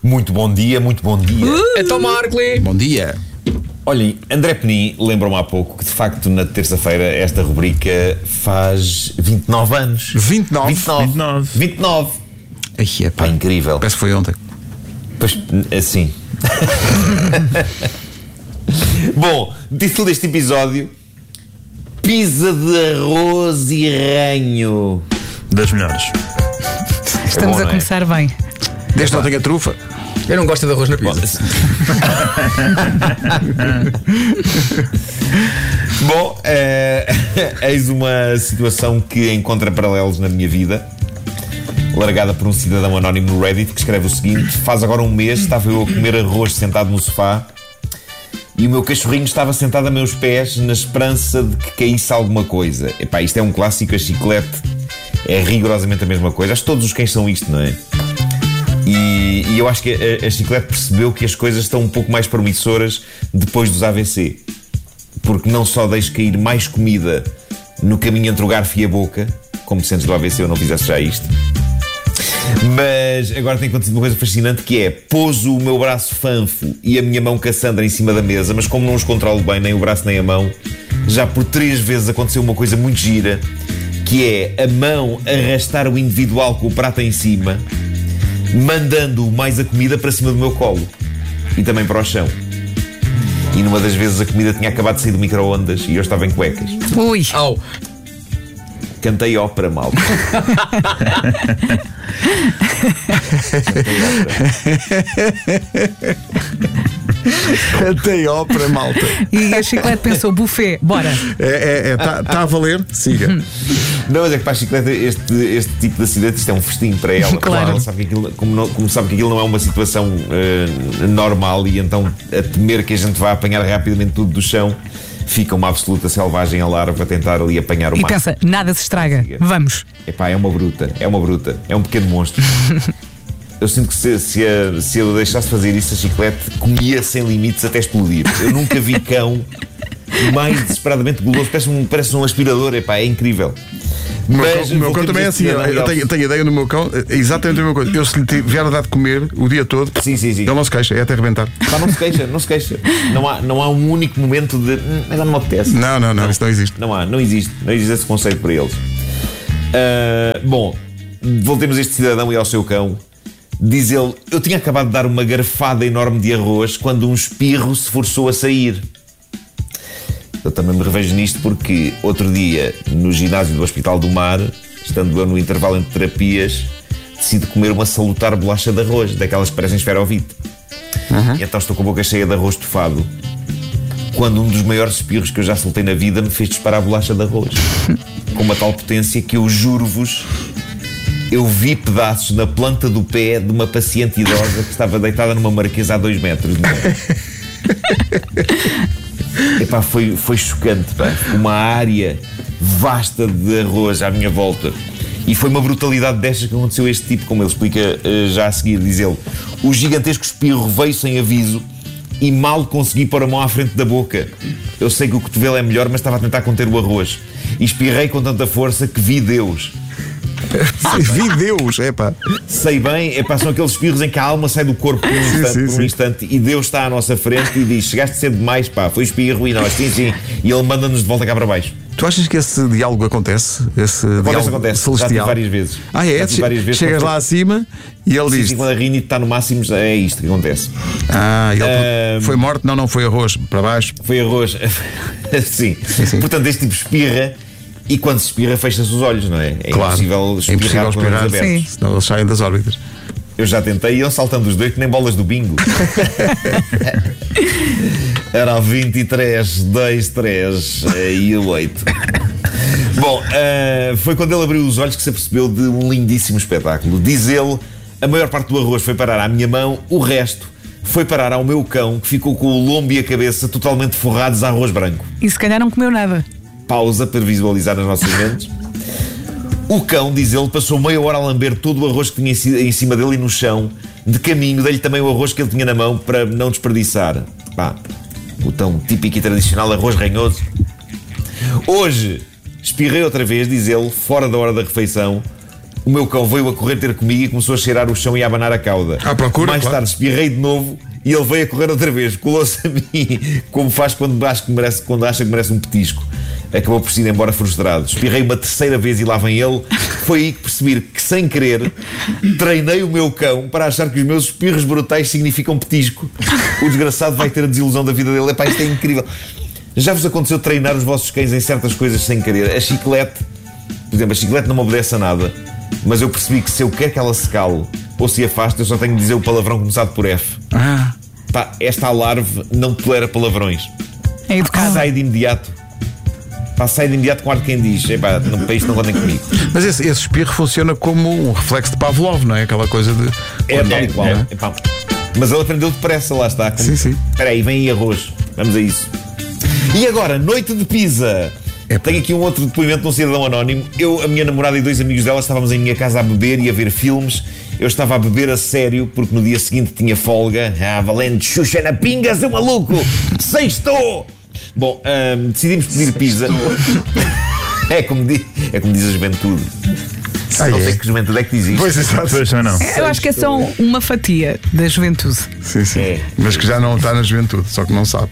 Muito bom dia, muito bom dia. Então, Markley. Bom dia. Olhem, André Peni lembrou-me há pouco que, de facto, na terça-feira esta rubrica faz 29 anos. 29? 29. Ai, é Pá, incrível. Parece que foi ontem. Pois, assim. Bom, título deste episódio: Pizza de arroz e ranho. Das melhores. Estamos bom, a começar bem. Desde ontem a trufa. Eu não gosto de arroz na pizza. Bom, eis uma situação que encontra paralelos na minha vida, largada por um cidadão anónimo no Reddit, que escreve o seguinte: faz agora um mês, estava eu a comer arroz sentado no sofá e o meu cachorrinho estava sentado a meus pés na esperança de que caísse alguma coisa. Epá, isto é um clássico, a chiclete é rigorosamente a mesma coisa. Acho que todos os cães são isto, não é? E eu acho que a chiclete percebeu que as coisas estão um pouco mais promissoras depois dos AVC, porque não só deixo cair mais comida no caminho entre o garfo e a boca, como se antes do AVC eu não fizesse já isto, mas agora tem acontecido uma coisa fascinante, que é: pôs o meu braço fanfo e a minha mão Cassandra em cima da mesa, mas como não os controlo bem, nem o braço nem a mão, já por 3 vezes aconteceu uma coisa muito gira, que é a mão arrastar o individual com o prato em cima, mandando mais a comida para cima do meu colo e também para o chão. E numa das vezes a comida tinha acabado de sair do micro-ondas e eu estava em cuecas. Ui! Au. Cantei ópera, malta. Cantei ópera, malta. E a chiclete pensou: buffet, bora. Está a valer? Siga. Não, mas é que para a chicleta este tipo de acidente, isto é um festim para ela. Claro. Ela sabe que aquilo, como sabe que aquilo não é uma situação normal, e então a temer que a gente vá apanhar rapidamente tudo do chão, fica uma absoluta selvagem a larva a tentar ali apanhar o E máximo. pensa: nada se estraga, vamos. Epá, é uma bruta, é um pequeno monstro. Eu sinto que se eu deixasse fazer isso, a chiclete comia sem limites até explodir. Eu nunca vi cão mais desesperadamente guloso. Parece um aspirador. Epá, é incrível. O meu cão também é assim. Eu tenho ideia no meu cão, é exatamente a mesma coisa. Eu, se lhe tiver a dar de comer o dia todo, Sim. ele não se queixa, é até arrebentar. Pá, não se queixa. Não há um único momento de agora não me apetece. Não, isso não existe. Não existe esse conceito para eles. Bom, voltemos a este cidadão e ao seu cão. Diz ele: eu tinha acabado de dar uma garfada enorme de arroz quando um espirro se forçou a sair. Eu também me revejo nisto porque outro dia, no ginásio do Hospital do Mar, estando eu no intervalo entre terapias, decido comer uma salutar bolacha de arroz, daquelas que parecem esferovite. E então estou com a boca cheia de arroz estufado, quando um dos maiores espirros que eu já soltei na vida me fez disparar a bolacha de arroz. Com uma tal potência que eu juro-vos, eu vi pedaços na planta do pé de uma paciente idosa que estava deitada numa marquesa a 2 metros de mim. Epá, foi chocante, pá. Uma área vasta de arroz à minha volta. E foi uma brutalidade destas que aconteceu a este tipo, como ele explica já a seguir. Diz ele: o gigantesco espirro veio sem aviso e mal consegui pôr a mão à frente da boca. Eu sei que o cotovelo é melhor, mas estava a tentar conter o arroz. E espirrei com tanta força que vi Deus. Vi Deus, Sei bem, são aqueles espirros em que a alma sai do corpo por um instante e Deus está à nossa frente e diz: chegaste cedo demais, pá, foi espirro. E nós, sim, e ele manda-nos de volta cá para baixo. Tu achas que esse diálogo acontece? Acontece, celestial? Já tive várias vezes. Várias vezes. Chegas lá acima e ele diz: sim, quando a rinite está no máximo, é isto que acontece. Ele foi morte? Não, foi arroz, para baixo. Foi arroz. Sim. Portanto, este tipo espirra. E quando se espirra, fecha-se os olhos, não é? É claro. impossível espirrar com os olhos abertos. Senão eles saem das órbitas. Eu já tentei e iam saltando os dois que nem bolas do bingo. Era o 23, 2, 3 e o 8. Bom, foi quando ele abriu os olhos que se apercebeu de um lindíssimo espetáculo. Diz ele: a maior parte do arroz foi parar à minha mão, o resto foi parar ao meu cão, que ficou com o lombo e a cabeça totalmente forrados a arroz branco. E se calhar não comeu nada. Pausa para visualizar as nossas mentes. O cão, diz ele, passou meia hora a lamber todo o arroz que tinha em cima dele e no chão. De caminho, dei-lhe também o arroz que ele tinha na mão para não desperdiçar. Pá, o tão típico e tradicional arroz ranhoso. Hoje, espirrei outra vez, diz ele, fora da hora da refeição, O meu cão veio a correr ter comigo e começou a cheirar o chão e a abanar a cauda. À procura, Mais tarde espirrei de novo e ele veio a correr outra vez. Colou-se a mim, como faz quando acha que merece um petisco. Acabou por se ir embora frustrado. Espirrei uma terceira vez e lá vem ele. Foi aí que percebi que, sem querer, treinei o meu cão para achar que os meus espirros brutais significam petisco. O desgraçado vai ter a desilusão da vida dele. Epá, isto é incrível. Já vos aconteceu treinar os vossos cães em certas coisas sem querer? A Chiclete, por exemplo, a Chiclete não me obedece a nada, mas eu percebi que se eu quero que ela se cale ou se afaste, eu só tenho de dizer o palavrão começado por F. Pá, esta alarve não tolera palavrões. É educado. Sai de imediato. Sai de imediato com ar de quem diz: epá, no país não contem comigo. Mas esse espirro funciona como um reflexo de Pavlov, não é? Aquela coisa de. É tal e qual. Epá, mas ele aprendeu depressa, lá está. Sim, sim. Espera aí, vem aí arroz. Vamos a isso. E agora, noite de pizza. Tenho aqui um outro depoimento de um cidadão anónimo. Eu, a minha namorada e 2 amigos dela estávamos em minha casa a beber e a ver filmes. Eu estava a beber a sério porque no dia seguinte tinha folga. Valente Xuxa na pinga, seu maluco! Sextou! Bom, decidimos pedir pizza. É como diz a juventude. Não sei que juventude é que diz isto. Pois, exato. Pois não. Eu acho que é só uma fatia da juventude. Sim, sim. É. Mas que já não está na juventude, só que não sabe.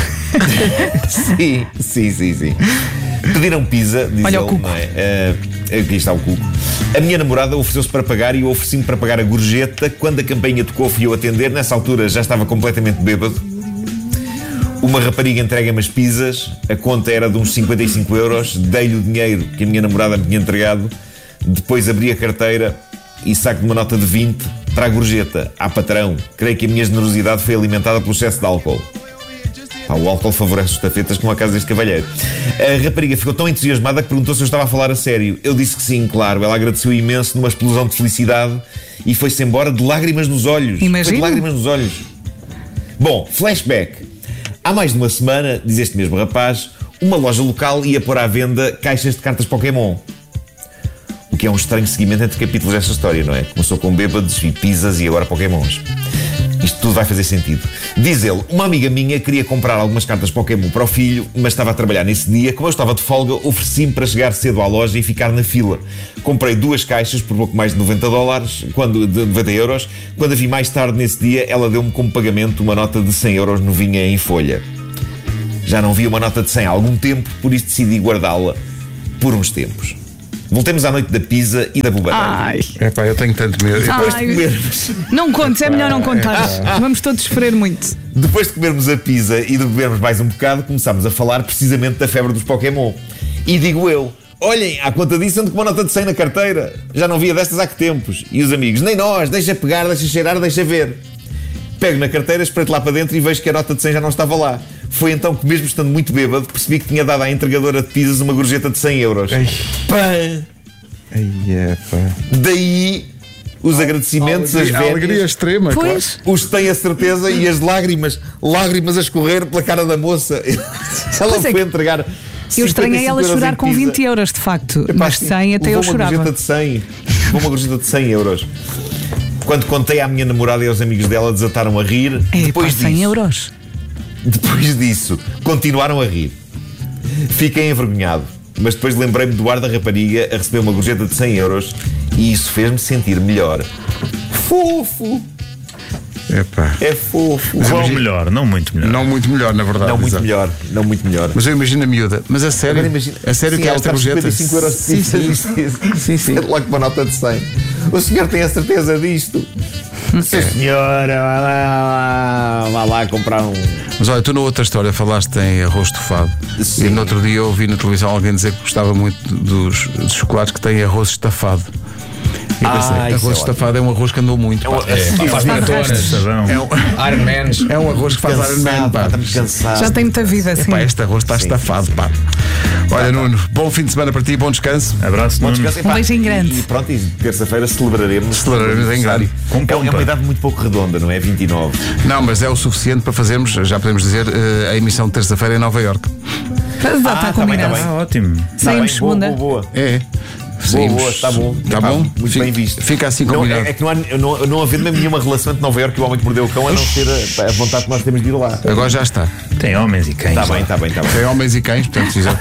Sim. Pediram pizza, diz Olha ele, o cuco. não é? Aqui está o cuco. A minha namorada ofereceu-se para pagar e eu ofereci-me para pagar a gorjeta. Quando a campainha tocou, fui eu atender. Nessa altura já estava completamente bêbado. Uma rapariga entrega-me as pizzas. A conta era de uns 55 euros. Dei-lhe o dinheiro que a minha namorada me tinha entregado. Depois abri a carteira e saco de uma nota de 20 para a gorjeta. Patrão, creio que a minha generosidade foi alimentada pelo excesso de álcool. O álcool favorece os tafetas como a casa deste cavalheiro. A rapariga ficou tão entusiasmada que perguntou se eu estava a falar a sério. Eu disse que sim, claro. Ela agradeceu imenso numa explosão de felicidade e foi-se embora de lágrimas nos olhos. Imagino. Foi de lágrimas nos olhos. Bom, flashback. Há mais de uma semana, diz este mesmo rapaz, uma loja local ia pôr à venda caixas de cartas Pokémon. O que é um estranho seguimento entre capítulos desta história, não é? Começou com bêbados e pizzas e agora Pokémons. Isto tudo vai fazer sentido. Diz ele, uma amiga minha queria comprar algumas cartas Pokémon para o filho, mas estava a trabalhar nesse dia. Como eu estava de folga, ofereci-me para chegar cedo à loja e ficar na fila. Comprei 2 caixas por pouco mais de $90, de 90 euros. Quando a vi mais tarde nesse dia, ela deu-me como pagamento uma nota de 100 euros novinha em folha. Já não vi uma nota de 100 há algum tempo, por isso decidi guardá-la por uns tempos. Voltemos à noite da pizza e da bobadeira. Epá, eu tenho tanto medo. Depois de comermos... Não contes, é melhor não contar. Vamos todos sofrer muito. Depois de comermos a pizza e de bebermos mais um bocado, começámos a falar precisamente da febre dos Pokémon. E digo eu, olhem, à conta disso ando com uma nota de 100 na carteira. Já não via destas há que tempos. E os amigos, nem nós, deixa pegar, deixa cheirar, deixa ver. Pego na carteira, espreito lá para dentro e vejo que a nota de 100 já não estava lá. Foi então que, mesmo estando muito bêbado, percebi que tinha dado à entregadora de pizzas uma gorjeta de 100 euros. Pã! Daí os agradecimentos, as A alegria vénias, extrema, Pois. os tenho a certeza, e as lágrimas a escorrer pela cara da moça. Ela Pois é foi que entregar. Eu estranhei ela 55 euros chorar em com pizza. 20 euros, de facto. Mas 100 até eu Levou uma chorava. gorjeta de 100. Levou uma gorjeta de 100 euros. Quando contei à minha namorada e aos amigos dela, desataram a rir. Depois 100 euros. Depois disso, continuaram a rir. Fiquei envergonhado, mas depois lembrei-me do ar da rapariga a receber uma gorjeta de 100 euros e isso fez-me sentir melhor. Fofo! Epá. É fofo. Ou melhor, não muito melhor. Não muito melhor, na verdade. Não muito exato. melhor, não muito melhor. Mas eu imagino a miúda. Mas a sério? Agora imagina- A sério Sim, que é ela esta traz gorjeta? 55 euros de pizza. Sim. Logo com uma nota de 100. O senhor tem a certeza disto? Sim, senhora, vá lá comprar um. Mas olha, tu na outra história falaste em arroz estofado. Sim. E no outro dia eu ouvi na televisão alguém dizer que gostava muito dos chocolates que têm arroz estafado. E pensei, isso é arroz estafado é um arroz que andou muito. pá. Faz maratonas, Sabão. Iron Mans. É um arroz que faz Iron Man, pá. Estamos cansados. Já tem muita vida, assim. Pá, este arroz está estafado, pá. Olha, Nuno, bom fim de semana para ti, bom descanso. Abraço, Bom Nuno. descanso, epá, Um beijinho grande. E pronto, e terça-feira celebraremos. Celebraremos em grande. Com É pompa. uma idade muito pouco redonda, não é? 29. Não, mas é o suficiente para fazermos, já podemos dizer, a emissão de terça-feira em Nova Iorque. Já está tá bem, combinado. tá bem. Ótimo. Saímos segunda. Boa. É. Boa, está bom. Está Epá, bom? Muito bem visto. Fica assim Não, combinado. é que não havendo mesmo nenhuma relação entre Nova Iorque e o Homem que Mordeu o Cão, a não ser a vontade que nós temos de ir lá. Agora já está. Tem homens e cães. Está bem. Tem homens e cães, portanto, exato.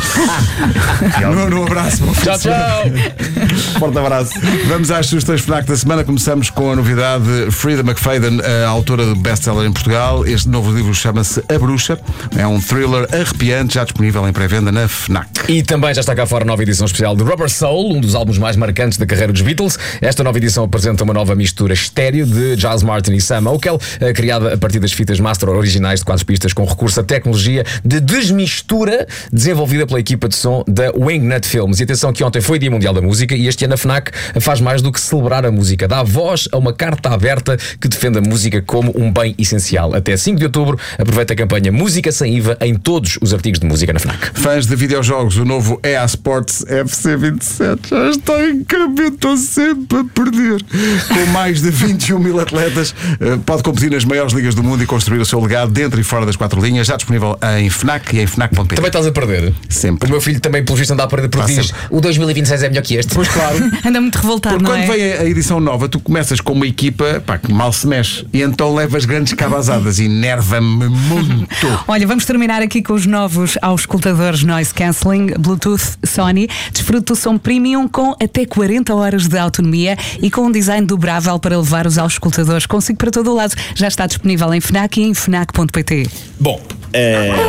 Um abraço. Tchau, tchau. Forte abraço. Vamos às sugestões FNAC da semana. Começamos com a novidade Frida McFadden, a autora do best-seller em Portugal. Este novo livro chama-se A Bruxa. É um thriller arrepiante, já disponível em pré-venda na FNAC. E também já está cá fora a nova edição especial de Rubber Soul, um dos álbuns mais marcantes da carreira dos Beatles. Esta nova edição apresenta uma nova mistura estéreo de Giles Martin e Sam Ockel, criada a partir das fitas master originais de 4 pistas, com recurso à tecnologia de desmistura desenvolvida pela equipa de som da Wingnut Films. E atenção que ontem foi Dia Mundial da Música e este ano a FNAC faz mais do que celebrar a música. Dá voz a uma carta aberta que defende a música como um bem essencial. Até 5 de outubro, aproveita a campanha Música Sem IVA em todos os artigos de música na FNAC. Fãs de videojogos, o novo EA Sports FC27 já está em caminho, estou sempre a perder. Com mais de 21 mil atletas, pode competir nas maiores ligas do mundo e construir o seu legado dentro e fora das 4 linhas, já disponível em FNAC e em FNAC.pt. Também estás a perder? Sempre. O meu filho também, pelo visto, anda a perder porque diz o 2026 é melhor que este. Pois claro. Anda muito revoltado, Porque não quando é? vem a edição nova, tu começas com uma equipa que mal se mexe e então levas grandes cabazadas e enerva-me muito. Olha, vamos terminar aqui com os novos auscultadores Noise Cancelling Bluetooth Sony. Desfrute do som premium com até 40 horas de autonomia e com um design dobrável para levar os auscultadores consigo para todo o lado. Já está disponível em FNAC e em FNAC.pt. Bom,